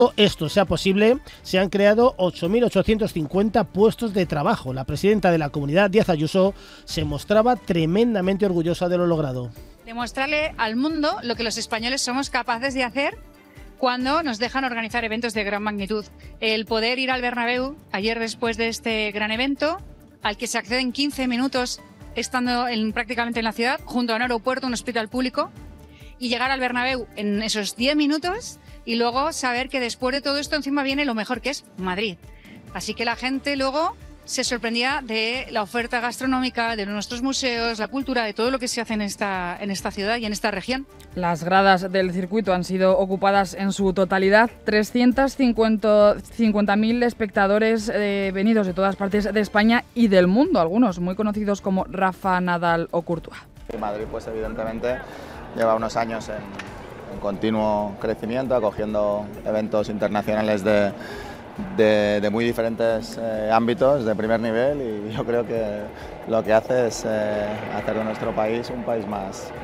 esto sea posible, se han creado 8.850 puestos de trabajo. La presidenta de la comunidad, Díaz Ayuso, se mostraba tremendamente orgullosa de lo logrado. Demostrarle al mundo lo que los españoles somos capaces de hacer cuando nos dejan organizar eventos de gran magnitud. El poder ir al Bernabéu ayer después de este gran evento, al que se accede en 15 minutos estando prácticamente en la ciudad, junto a un aeropuerto, un hospital público, y llegar al Bernabéu en esos 10 minutos y luego saber que después de todo esto encima viene lo mejor, que es Madrid. Así que la gente luego se sorprendía de la oferta gastronómica, de nuestros museos, la cultura, de todo lo que se hace en esta ciudad y en esta región. Las gradas del circuito han sido ocupadas en su totalidad. 350.000 espectadores venidos de todas partes de España y del mundo, algunos muy conocidos como Rafa Nadal o Courtois. Madrid, pues evidentemente, lleva unos años en continuo crecimiento, acogiendo eventos internacionales de muy diferentes ámbitos de primer nivel, y yo creo que lo que hace es hacer de nuestro país un país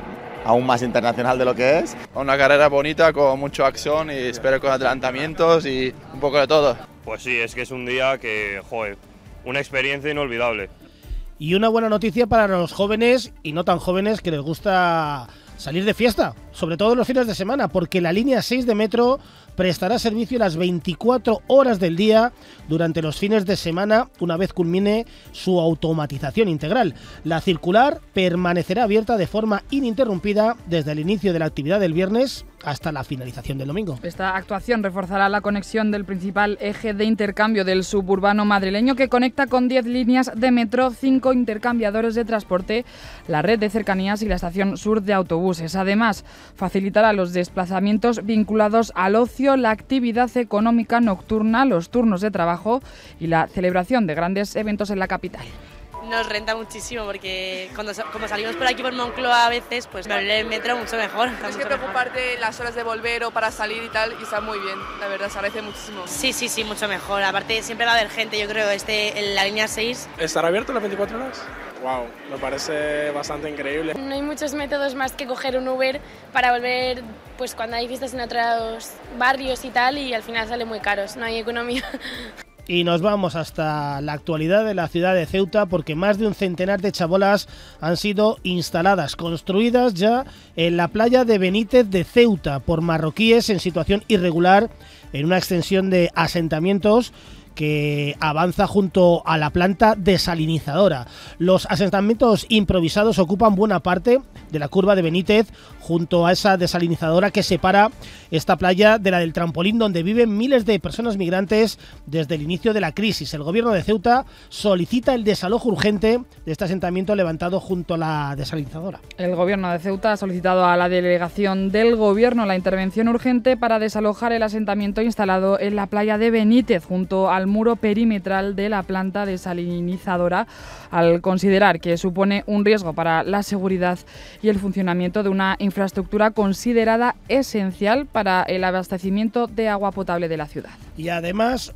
aún más internacional de lo que es. Una carrera bonita con mucha acción y espero con adelantamientos y un poco de todo. Pues sí, es que es un día que, joder, una experiencia inolvidable. Y una buena noticia para los jóvenes y no tan jóvenes que les gusta salir de fiesta, sobre todo los fines de semana, porque la línea 6 de metro prestará servicio las 24 horas del día durante los fines de semana, una vez culmine su automatización integral. La circular permanecerá abierta de forma ininterrumpida desde el inicio de la actividad del viernes hasta la finalización del domingo. Esta actuación reforzará la conexión del principal eje de intercambio del suburbano madrileño, que conecta con 10 líneas de metro, 5 intercambiadores de transporte, la red de cercanías y la estación sur de autobuses. Además, facilitará los desplazamientos vinculados al ocio, la actividad económica nocturna, los turnos de trabajo y la celebración de grandes eventos en la capital. Nos renta muchísimo porque como salimos por aquí por Moncloa a veces, pues el metro mucho mejor. Es que preocuparte las horas de volver o para salir y tal, y está muy bien, la verdad, se agradece muchísimo. Sí, mucho mejor. Aparte siempre va a haber gente, yo creo, en la línea 6. ¿Estará abierto las 24 horas? Wow, me parece bastante increíble. No hay muchos métodos más que coger un Uber para volver, pues cuando hay fiestas en otros barrios y tal, y al final sale muy caros, no hay economía. Y nos vamos hasta la actualidad de la ciudad de Ceuta, porque más de un centenar de chabolas han sido instaladas, construidas ya en la playa de Benítez de Ceuta por marroquíes en situación irregular en una extensión de asentamientos que avanza junto a la planta desalinizadora. Los asentamientos improvisados ocupan buena parte de la curva de Benítez, junto a esa desalinizadora que separa esta playa de la del Trampolín, donde viven miles de personas migrantes desde el inicio de la crisis. El gobierno de Ceuta solicita el desalojo urgente de este asentamiento levantado junto a la desalinizadora. El gobierno de Ceuta ha solicitado a la delegación del gobierno la intervención urgente para desalojar el asentamiento instalado en la playa de Benítez, junto al muro perimetral de la planta desalinizadora, al considerar que supone un riesgo para la seguridad y el funcionamiento de una infraestructura considerada esencial para el abastecimiento de agua potable de la ciudad. Y además,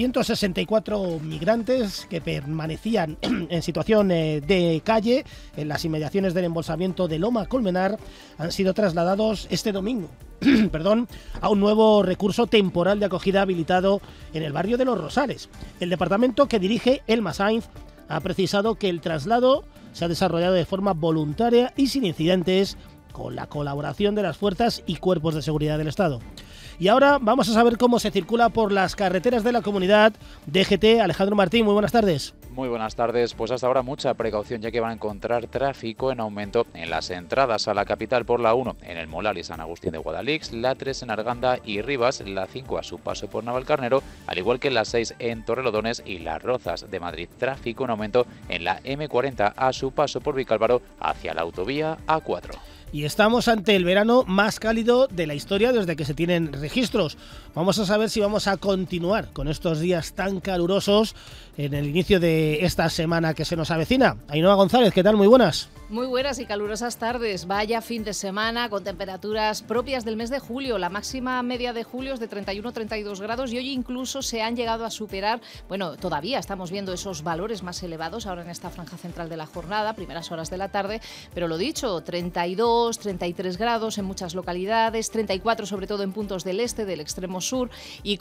864 migrantes que permanecían en situación de calle en las inmediaciones del embolsamiento de Loma Colmenar han sido trasladados este domingo a un nuevo recurso temporal de acogida habilitado en el barrio de Los Rosales. El departamento que dirige Elma Sainz ha precisado que el traslado se ha desarrollado de forma voluntaria y sin incidentes, con la colaboración de las fuerzas y cuerpos de seguridad del Estado. Y ahora vamos a saber cómo se circula por las carreteras de la comunidad. DGT, Alejandro Martín, muy buenas tardes. Muy buenas tardes. Pues hasta ahora mucha precaución, ya que van a encontrar tráfico en aumento en las entradas a la capital por la 1 en el Molar y San Agustín de Guadalix, la 3 en Arganda y Rivas, la 5 a su paso por Navalcarnero, al igual que la 6 en Torrelodones y Las Rozas de Madrid. Tráfico en aumento en la M40 a su paso por Vicálvaro hacia la autovía A4. Y estamos ante el verano más cálido de la historia desde que se tienen registros. Vamos a saber si vamos a continuar con estos días tan calurosos en el inicio de esta semana que se nos avecina. Ainhoa González, ¿qué tal? Muy buenas. Muy buenas y calurosas tardes. Vaya fin de semana con temperaturas propias del mes de julio. La máxima media de julio es de 31-32 grados y hoy incluso se han llegado a superar, bueno, todavía estamos viendo esos valores más elevados ahora en esta franja central de la jornada, primeras horas de la tarde, pero lo dicho, 32, 32, 33 grados en muchas localidades, 34 sobre todo en puntos del este, del extremo sur, y